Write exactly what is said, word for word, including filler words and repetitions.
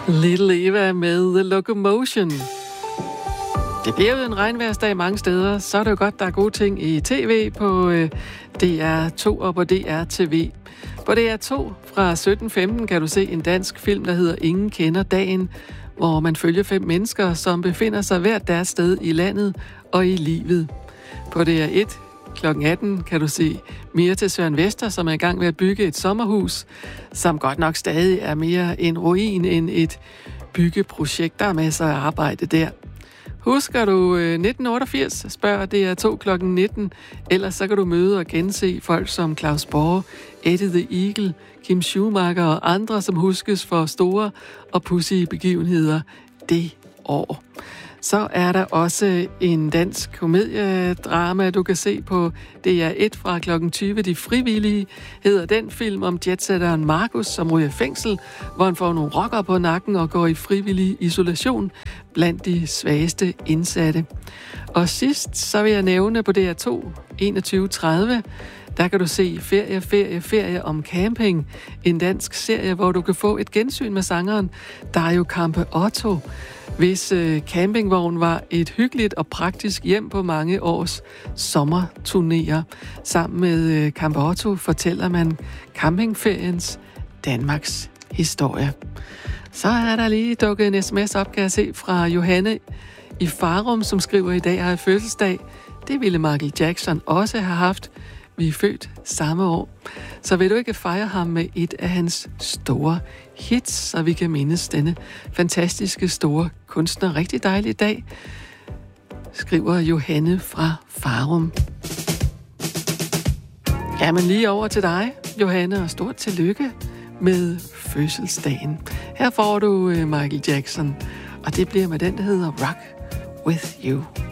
Little Eva med The Locomotion. Det bliver jo en regnværsdag mange steder, så er det jo godt, der er gode ting i tv på øh, D R to og på D R T V. På D R to fra sytten femten kan du se en dansk film, der hedder Ingen kender dagen, hvor man følger fem mennesker, som befinder sig hvert deres sted i landet og i livet. På D R et klokken atten kan du se mere til Søren Vester, som er i gang med at bygge et sommerhus, som godt nok stadig er mere en ruin end et byggeprojekt. Der er masser af arbejde der. Husker du nitten otteogfirs, spørger D R to klokken nitten, ellers så kan du møde og gense folk som Claus Borge, Eddie the Eagle, Kim Schumacher og andre, som huskes for store og pudsige begivenheder det år. Så er der også en dansk komediedrama, du kan se på D R et fra klokken tyve. De frivillige hedder den film om jetsetteren Markus, som ryger i fængsel, hvor han får nogle rockere på nakken og går i frivillig isolation blandt de svageste indsatte. Og sidst så vil jeg nævne på D R to enogtyve tredive, der kan du se Ferie, ferie, ferie om camping. En dansk serie, hvor du kan få et gensyn med sangeren Dario Campe Otto, hvis øh, campingvogn var et hyggeligt og praktisk hjem på mange års sommerturnéer. Sammen med øh, Campe Otto fortæller man campingferiens Danmarks historie. Så er der lige dukket en sms op, kan jeg se, fra Johanne i Farum, som skriver, i dag har jeg fødselsdag. Det ville Michael Jackson også have haft. Vi er født samme år. Så vil du ikke fejre ham med et af hans store hits, så vi kan mindes denne fantastiske store kunstner. Rigtig dejlig dag, skriver Johanne fra Farum. Jamen lige over til dig, Johanne, og stort tillykke med fødselsdagen. Her får du Michael Jackson, og det bliver med den, der hedder Rock With You.